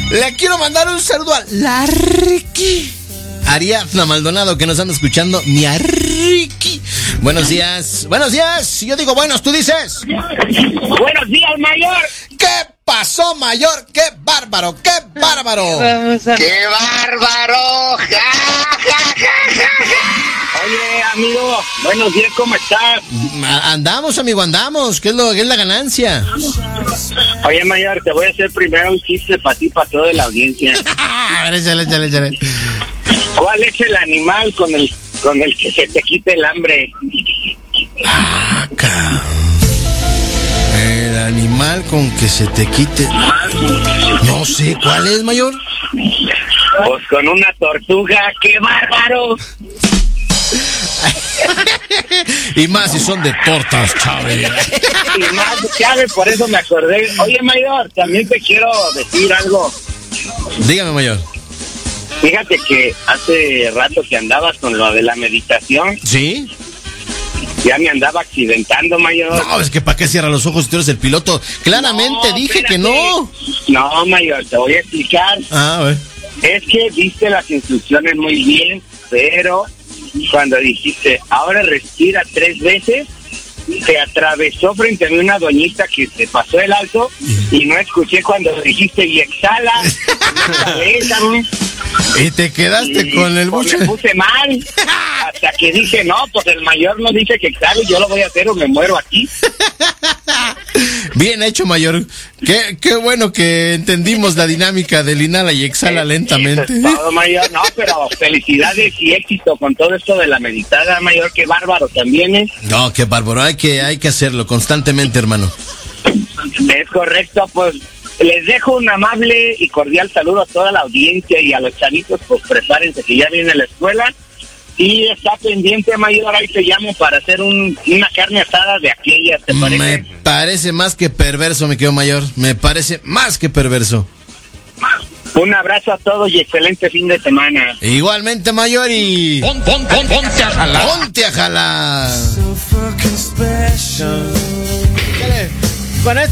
Le quiero mandar un saludo a Larky Ariadna Maldonado, que nos anda escuchando. Mi Ariki. Buenos días. Buenos días. Yo digo buenos, tú dices. Buenos días, Mayor. ¿Qué pasó, Mayor? ¡Qué bárbaro! ¡Qué bárbaro! ¡Qué bárbaro! ¡Ja, ja, ja, ja, ja! Oye, amigo, buenos días, ¿cómo estás? Andamos, amigo, andamos. ¿Qué es la ganancia? Oye, Mayor, te voy a hacer primero un chiste para ti y para toda la audiencia. A ver, échale. ¿Cuál es el animal con el que se te quite el hambre? El animal con que se te quite... No sé, ¿cuál es, Mayor? Pues con una tortuga. ¡Qué bárbaro! Y más si son de tortas, Chávez. Y más, Chávez, por eso me acordé. Oye, Mayor, también te quiero decir algo. Dígame, Mayor. Fíjate que hace rato que andabas con lo de la meditación. ¿Sí? Ya me andaba accidentando, Mayor. No, es que ¿para qué cierra los ojos si tú eres el piloto? Claramente dije que no. No, Mayor, te voy a explicar. A ver. Es que viste las instrucciones muy bien, pero cuando dijiste, ahora respira 3 veces, se atravesó frente a mí una doñita que se pasó el alto y no escuché cuando dijiste y exhala. Y te quedaste con el buche. Me puse mal. Hasta que dije, no, pues el Mayor no dice que exhale, yo lo voy a hacer o me muero aquí. Bien hecho, Mayor. Qué bueno que entendimos la dinámica del inhala y exhala lentamente. Eso es todo, Mayor. No, pero felicidades y éxito con todo esto de la meditada, Mayor. Qué bárbaro también es. No, qué bárbaro. Hay que hacerlo constantemente, hermano. Es correcto, pues les dejo un amable y cordial saludo a toda la audiencia y a los chavitos, pues prepárense que ya viene la escuela. Y está pendiente, Mayor, ahí te llamo para hacer una carne asada de aquellas, ¿te parece? Me parece más que perverso, mi querido Mayor. Me parece más que perverso. Un abrazo a todos y excelente fin de semana. Igualmente, Mayor, y... Ponte a jalar. Ponte a jalar. Con